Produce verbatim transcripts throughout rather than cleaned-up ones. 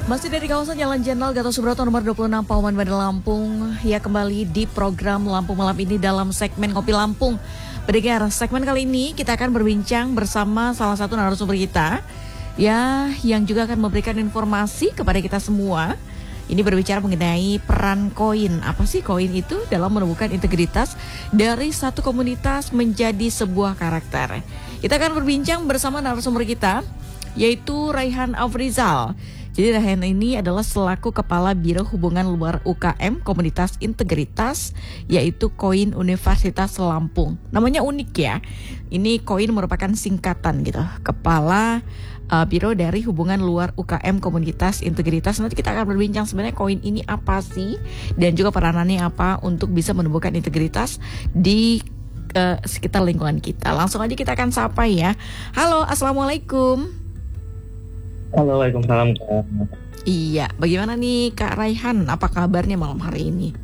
Masih dari kawasan Jalan Jenderal Gatot Subroto nomor dua puluh enam Pauman Bandar Lampung. Ya, kembali di program Lampung Malam ini dalam segmen Kopi Lampung. Pendengar, segmen kali ini kita akan berbincang bersama salah satu narasumber kita, ya, yang juga akan memberikan informasi kepada kita semua. Ini berbicara mengenai peran koin. Apa sih koin itu dalam menumbuhkan integritas dari satu komunitas menjadi sebuah karakter. Kita akan berbincang bersama narasumber kita, yaitu Raihan Afrizal. Jadi Raihan ini adalah selaku Kepala Biro Hubungan Luar U K M Komunitas Integritas, yaitu Koin Universitas Lampung. Namanya unik ya. Ini Koin merupakan singkatan gitu. Kepala uh, Biro dari Hubungan Luar U K M Komunitas Integritas. Nanti kita akan berbincang sebenarnya koin ini apa sih, dan juga peranannya apa untuk bisa menumbuhkan integritas di uh, sekitar lingkungan kita. Langsung aja kita akan sapa ya. Halo, Assalamualaikum. Halo, waalaikumsalam Kak. Iya, bagaimana nih Kak Raihan? Apa kabarnya malam hari ini?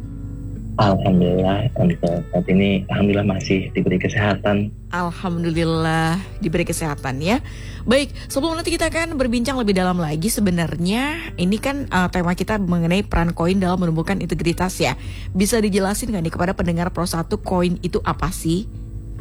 Alhamdulillah, untuk saat ini alhamdulillah masih diberi kesehatan. Alhamdulillah diberi kesehatan ya. Baik, sebelum nanti kita akan berbincang lebih dalam lagi, sebenarnya ini kan uh, tema kita mengenai peran koin dalam menumbuhkan integritas ya. Bisa dijelasin nggak nih kepada pendengar Pro satu, koin itu apa sih?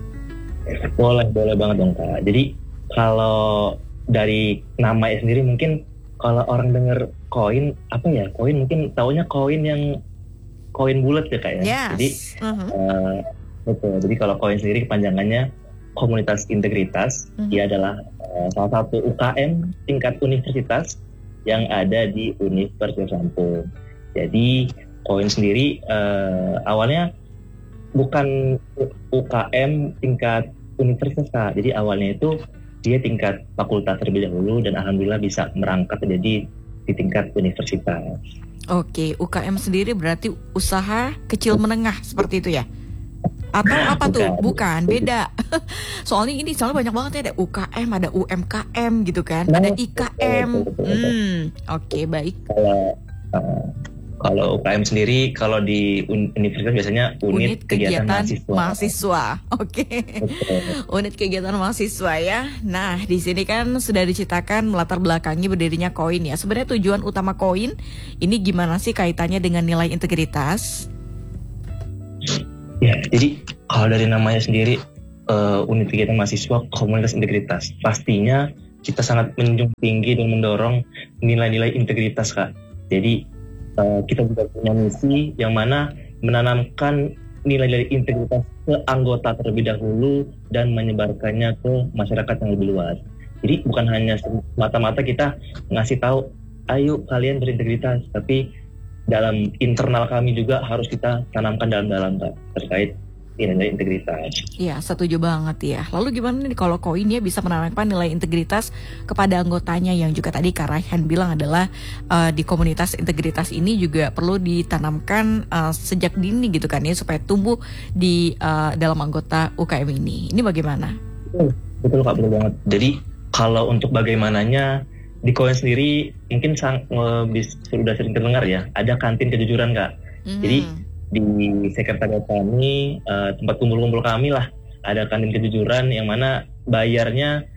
Boleh, boleh banget dong Kak. Jadi kalau dari namanya sendiri mungkin kalau orang dengar koin, apa ya, koin mungkin taunya koin yang koin bulat ya Kak ya. Yes. Jadi uh-huh. uh, betul. Jadi kalau koin sendiri kepanjangannya Komunitas Integritas. Uh-huh. Dia adalah uh, salah satu U K M tingkat universitas yang ada di Universitas Lampung. Jadi koin sendiri uh, awalnya bukan U K M tingkat universitas Kak. Jadi awalnya itu dia tingkat fakultas terlebih dahulu, dan alhamdulillah bisa merangkak jadi di tingkat universitas. Oke, U K M sendiri berarti usaha kecil menengah seperti itu ya? Atau apa tuh? Bukan, beda. Soalnya ini soalnya banyak banget ya, ada U K M, ada U M K M gitu kan, ada I K M. Hmm, oke, baik. Kalau uh, Kalau U K M sendiri, kalau di un- universitas biasanya unit, unit kegiatan, kegiatan mahasiswa. mahasiswa. Oke. Okay. Unit kegiatan mahasiswa ya. Nah, di sini kan sudah diceritakan latar belakangnya berdirinya koin ya. Sebenarnya tujuan utama koin ini gimana sih kaitannya dengan nilai integritas? Ya, jadi kalau dari namanya sendiri, uh, unit kegiatan mahasiswa komunitas integritas, pastinya kita sangat menjunjung tinggi dan mendorong nilai-nilai integritas Kak. Jadi Uh, kita juga punya misi yang mana menanamkan nilai-nilai integritas ke anggota terlebih dahulu dan menyebarkannya ke masyarakat yang lebih luas. Jadi bukan hanya semata-mata kita ngasih tahu, ayo kalian berintegritas, tapi dalam internal kami juga harus kita tanamkan dalam-dalam terkait nilai integritas. Iya, setuju banget ya. Lalu gimana nih kalau koin ya bisa menanamkan nilai integritas kepada anggotanya, yang juga tadi Kak Raihan bilang adalah uh, di komunitas integritas ini juga perlu ditanamkan uh, sejak dini gitu kan ya, supaya tumbuh di uh, dalam anggota U K M ini. Ini bagaimana? Betul, betul Kak, betul banget. Jadi kalau untuk bagaimananya, di koin sendiri mungkin sang, uh, bis, sudah sering terdengar ya, ada kantin kejujuran Kak. Mm-hmm. Jadi di sekretariat kami, uh, tempat kumpul-kumpul kami lah, ada kantin kejujuran yang mana bayarnya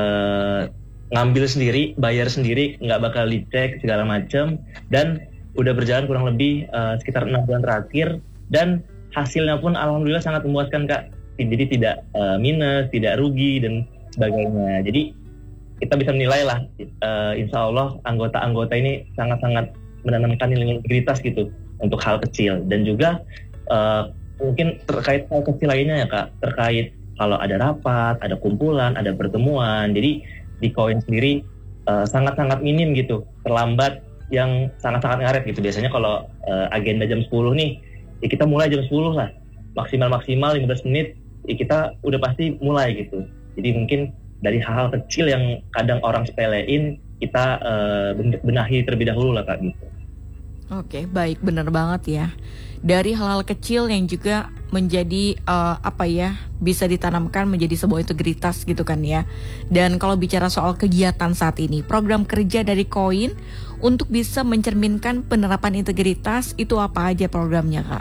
uh, ngambil sendiri, bayar sendiri, nggak bakal dicek segala macam, dan udah berjalan kurang lebih uh, sekitar enam bulan terakhir, dan hasilnya pun alhamdulillah sangat memuaskan Kak. Jadi tidak uh, minus, tidak rugi dan sebagainya. Jadi kita bisa menilai lah, uh, insya Allah anggota-anggota ini sangat-sangat menanamkan nilai integritas gitu untuk hal kecil. Dan juga uh, mungkin terkait hal kecil lainnya ya Kak, terkait kalau ada rapat, ada kumpulan, ada pertemuan. Jadi di koin sendiri uh, sangat-sangat minim gitu, terlambat yang sangat-sangat ngaret gitu. Biasanya kalau uh, agenda jam sepuluh nih, ya kita mulai jam sepuluh lah, maksimal-maksimal lima belas menit ya kita udah pasti mulai gitu. Jadi mungkin dari hal-hal kecil yang kadang orang sepelein, kita uh, benahi terlebih dahulu lah Kak gitu. Oke, baik, benar banget ya. Dari hal-hal kecil yang juga menjadi uh, apa ya, bisa ditanamkan menjadi sebuah integritas gitu kan ya. Dan kalau bicara soal kegiatan saat ini, program kerja dari koin untuk bisa mencerminkan penerapan integritas itu apa aja programnya Kak?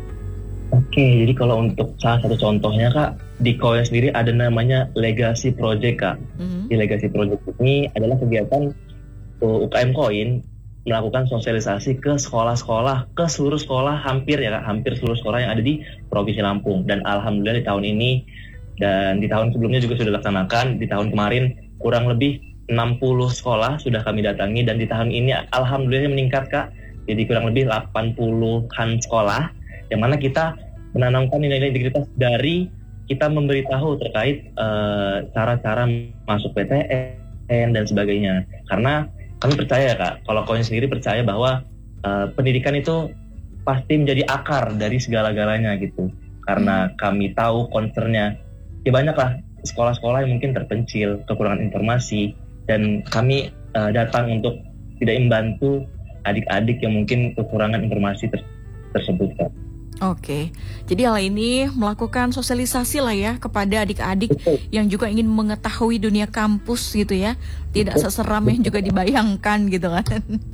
Oke, jadi kalau untuk salah satu contohnya Kak, di koin sendiri ada namanya Legacy Project Kak. Mm-hmm. Di Legacy Project ini adalah kegiatan U K M Koin melakukan sosialisasi ke sekolah-sekolah, ke seluruh sekolah, hampir ya Kak, hampir seluruh sekolah yang ada di Provinsi Lampung. Dan alhamdulillah di tahun ini dan di tahun sebelumnya juga sudah dilaksanakan. Di tahun kemarin kurang lebih enam puluh sekolah sudah kami datangi, dan di tahun ini alhamdulillah meningkat Kak. Jadi kurang lebih delapan puluhan sekolah yang mana kita menanamkan nilai-nilai integritas dari kita memberitahu terkait uh, cara-cara masuk P T N dan sebagainya. Karena kami percaya Kak, kalau Koin sendiri percaya bahwa uh, pendidikan itu pasti menjadi akar dari segala-galanya gitu. Karena kami tahu concernnya, ya banyaklah sekolah-sekolah yang mungkin terpencil, kekurangan informasi, dan kami uh, datang untuk tidak membantu adik-adik yang mungkin kekurangan informasi ter- tersebut Kak. Oke, jadi hal ini melakukan sosialisasi lah ya kepada adik-adik yang juga ingin mengetahui dunia kampus gitu ya, tidak seseram yang juga dibayangkan gitu kan.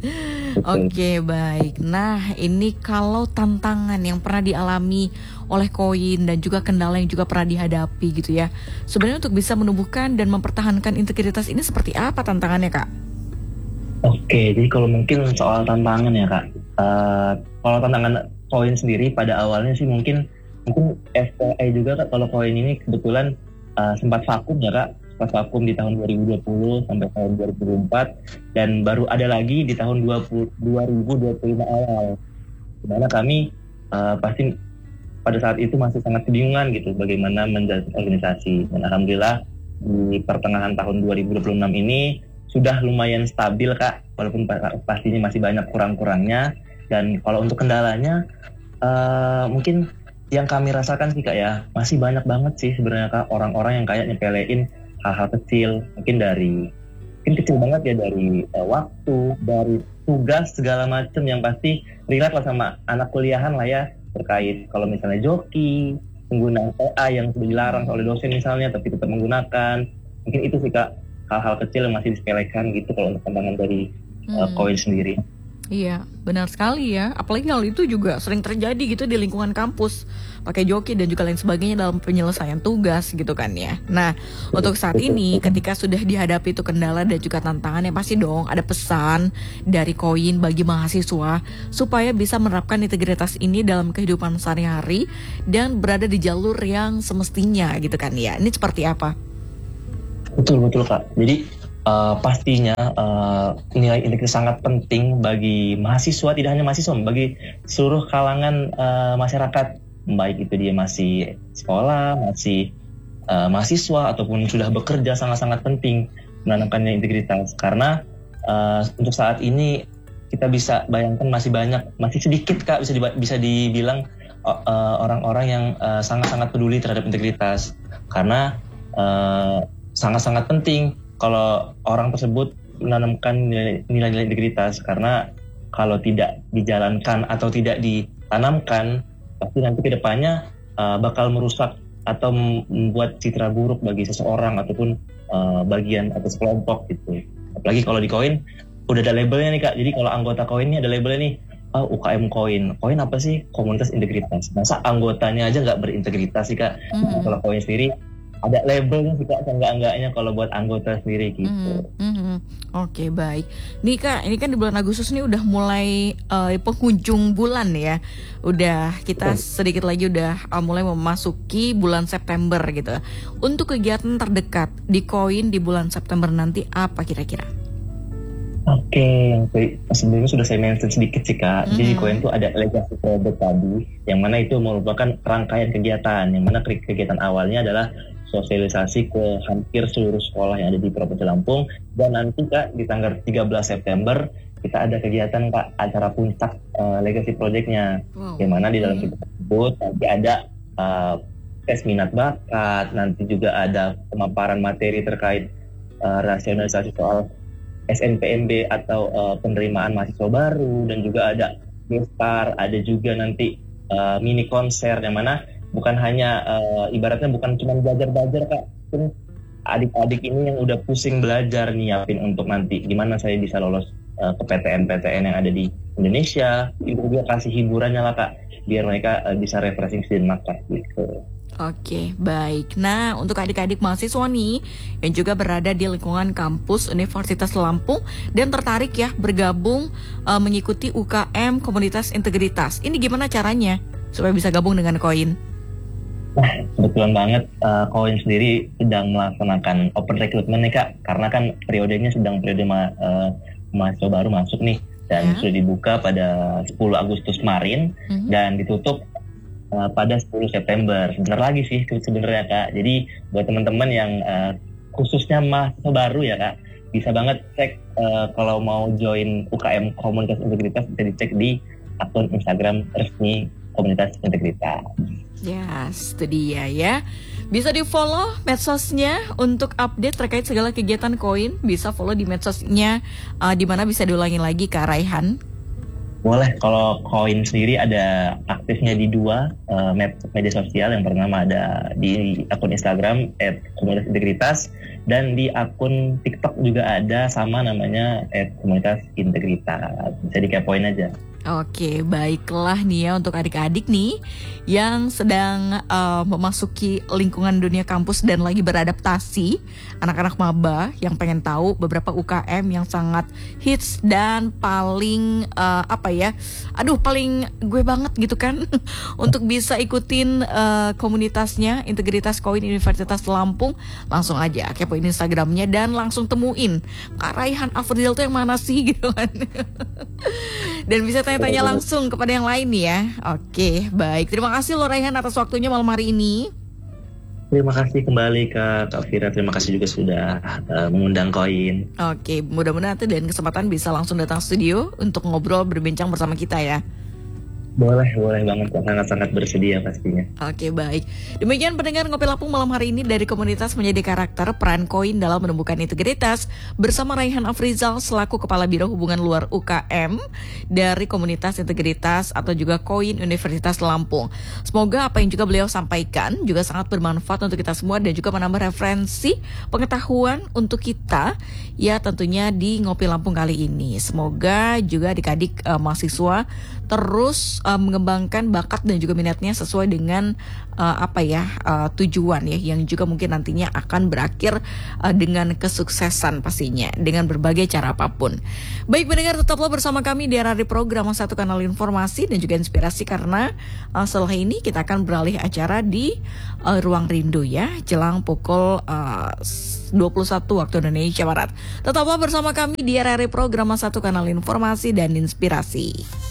Oke, baik. Nah, ini kalau tantangan yang pernah dialami oleh Koin dan juga kendala yang juga pernah dihadapi gitu ya, sebenarnya untuk bisa menumbuhkan dan mempertahankan integritas ini seperti apa tantangannya Kak? Oke, jadi kalau mungkin soal tantangan ya Kak, uh, kalau tantangan Koin sendiri pada awalnya sih mungkin mungkin F Y I juga Kak, kalau Koin ini kebetulan uh, sempat vakum ya Kak, sempat vakum di tahun dua ribu dua puluh sampai tahun dua ribu dua puluh empat, dan baru ada lagi di tahun dua ribu dua puluh lima awal, dimana kami uh, pasti pada saat itu masih sangat kebingungan gitu bagaimana menjalankan organisasi. Dan alhamdulillah di pertengahan tahun dua ribu dua puluh enam ini sudah lumayan stabil Kak, walaupun pastinya masih banyak kurang-kurangnya. Dan kalau untuk kendalanya, uh, mungkin yang kami rasakan sih Kak ya, masih banyak banget sih sebenarnya Kak, orang-orang yang kayak nyepelein hal-hal kecil, mungkin dari, mungkin kecil banget ya, dari uh, waktu, dari tugas segala macam yang pasti relate lah sama anak kuliahan lah ya, terkait kalau misalnya joki, penggunaan P A yang sudah dilarang oleh dosen misalnya, tapi tetap menggunakan, mungkin itu sih Kak, hal-hal kecil yang masih disepelekan gitu kalau untuk pandangan dari uh, Koin sendiri. Iya, benar sekali ya. Apalagi hal itu juga sering terjadi gitu di lingkungan kampus, pakai joki dan juga lain sebagainya dalam penyelesaian tugas gitu kan ya. Nah, untuk saat ini ketika sudah dihadapi itu kendala dan juga tantangan, yang pasti dong ada pesan dari Koin bagi mahasiswa supaya bisa menerapkan integritas ini dalam kehidupan sehari-hari dan berada di jalur yang semestinya gitu kan ya. Ini seperti apa? Betul betul Kak. Jadi Uh, pastinya uh, nilai integritas sangat penting bagi mahasiswa, tidak hanya mahasiswa, bagi seluruh kalangan uh, masyarakat, baik itu dia masih sekolah, masih uh, mahasiswa ataupun sudah bekerja, sangat-sangat penting menanamkannya integritas. Karena uh, untuk saat ini kita bisa bayangkan masih banyak, masih sedikit Kak, bisa di, bisa dibilang uh, uh, orang-orang yang uh, sangat-sangat peduli terhadap integritas. Karena uh, sangat-sangat penting kalau orang tersebut menanamkan nilai-nilai integritas, karena kalau tidak dijalankan atau tidak ditanamkan, pasti nanti ke depannya uh, bakal merusak atau membuat citra buruk bagi seseorang ataupun uh, bagian atau sekelompok gitu. Apalagi kalau di Koin udah ada labelnya nih Kak, jadi kalau anggota Koin ini ada labelnya nih, oh, U K M Koin. Koin apa sih? Komunitas Integritas. Masa anggotanya aja nggak berintegritas sih Kak? Mm-hmm. Kalau Koin sendiri ada labelnya sih Kak, enggak-enggaknya kalau buat anggota sendiri gitu. Mm-hmm. Mm-hmm. Oke, baik. Nih Kak, ini kan di bulan Agustus nih udah mulai uh, penghujung bulan ya. Udah kita sedikit lagi udah uh, mulai memasuki bulan September gitu. Untuk kegiatan terdekat di Koin di bulan September nanti apa kira-kira? Oke, okay. Sebelumnya sudah saya mention sedikit sih Kak. Mm-hmm. Jadi Koin itu ada legacy project tadi, yang mana itu merupakan rangkaian kegiatan, yang mana kegiatan awalnya adalah sosialisasi ke hampir seluruh sekolah yang ada di Provinsi Lampung. Dan nanti Kak, di tanggal tiga belas September kita ada kegiatan Kak, acara puncak uh, legacy project-nya. Wow. Yang mana di dalam kegiatan tersebut nanti ada uh, tes minat bakat, nanti juga ada pemaparan materi terkait uh, rasionalisasi soal S N P M B atau uh, penerimaan mahasiswa baru, dan juga ada gestar, ada juga nanti uh, mini konser, yang mana bukan hanya uh, ibaratnya bukan cuma belajar-belajar Kak, pun adik-adik ini yang udah pusing belajar nyiapin untuk nanti gimana saya bisa lolos uh, ke P T N P T N yang ada di Indonesia, itu juga kasih hiburannya lah Kak, biar mereka uh, bisa refreshing sejenak Kak gitu. Oke, baik. Nah, untuk adik-adik mahasiswa nih yang juga berada di lingkungan kampus Universitas Lampung dan tertarik ya bergabung uh, mengikuti U K M Komunitas Integritas. Ini gimana caranya supaya bisa gabung dengan Koin? Nah, kebetulan banget uh, Koin sendiri sedang melaksanakan open recruitment nih Kak, karena kan periodenya sedang periode ma- uh, mahasiswa baru masuk nih dan ya. Sudah dibuka pada sepuluh Agustus kemarin mm-hmm. dan ditutup Uh, pada sepuluh September. Sebentar lagi sih sebenarnya Kak. Jadi buat teman-teman yang uh, khususnya mahasiswa baru ya Kak, bisa banget cek uh, kalau mau join U K M Komunitas Integritas, bisa dicek di akun Instagram resmi Komunitas Integritas. Yes, itu dia ya. Bisa di follow medsosnya untuk update terkait segala kegiatan Koin. Bisa follow di medsosnya, uh, di mana bisa diulangi lagi Kak Raihan. Boleh, kalau Koin sendiri ada aktifnya di dua uh, med- media sosial. Yang pertama ada di akun Instagram et komunitas integritas dan di akun TikTok juga ada sama namanya et komunitas integritas. Bisa dikepoin aja. Oke, baiklah nih ya untuk adik-adik nih yang sedang uh, memasuki lingkungan dunia kampus dan lagi beradaptasi, anak-anak maba yang pengen tahu beberapa U K M yang sangat hits dan paling uh, apa ya, aduh paling gue banget gitu kan untuk bisa ikutin uh, komunitasnya Integritas Koin Universitas Lampung, langsung aja kepoin Instagramnya dan langsung temuin Kak Raihan Afrizal tuh yang mana sih gitu kan. Dan bisa tanya-tanya langsung kepada yang lain ya. Oke, baik. Terima kasih loh Raihan atas waktunya malam hari ini. Terima kasih kembali Kak Kak Fira. Terima kasih juga sudah uh, mengundang Koin. Oke, mudah-mudahan nanti dan kesempatan bisa langsung datang studio untuk ngobrol berbincang bersama kita ya. Boleh, boleh banget. Sangat-sangat bersedia pastinya. Oke, baik. Demikian pendengar Ngopi Lampung malam hari ini dari komunitas menjadi karakter peran Koin dalam menumbuhkan integritas bersama Raihan Afrizal selaku Kepala Biro Hubungan Luar U K M dari Komunitas Integritas atau juga Koin Universitas Lampung. Semoga apa yang juga beliau sampaikan juga sangat bermanfaat untuk kita semua dan juga menambah referensi pengetahuan untuk kita ya tentunya di Ngopi Lampung kali ini. Semoga juga adik-adik uh, mahasiswa terus uh, mengembangkan bakat dan juga minatnya sesuai dengan uh, apa ya uh, tujuan ya yang juga mungkin nantinya akan berakhir uh, dengan kesuksesan pastinya dengan berbagai cara apapun. Baik pendengar, tetaplah bersama kami di R R D Program Satu Kanal Informasi dan juga Inspirasi karena uh, setelah ini kita akan beralih acara di uh, Ruang Rindu ya jelang pukul uh, dua puluh satu waktu Indonesia Barat. Tetaplah bersama kami di R R D Program Satu Kanal Informasi dan Inspirasi.